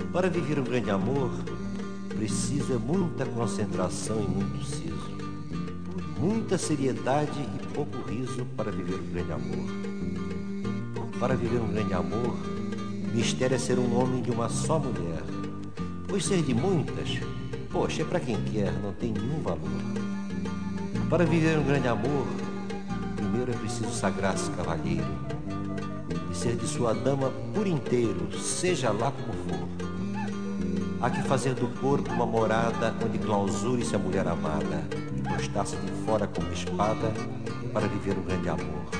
Para viver um grande amor, preciso é muita concentração e muito siso, muita seriedade e pouco riso para viver um grande amor. Para viver um grande amor, mistério é ser um homem de uma só mulher, pois ser de muitas, poxa, é para quem quer, não tem nenhum valor. Para viver um grande amor, primeiro é preciso sagrar-se cavalheiro e ser de sua dama por inteiro, seja lá como for. Há que fazer do corpo uma morada onde clausure-se a mulher amada e postar-se de fora como espada para viver um grande amor.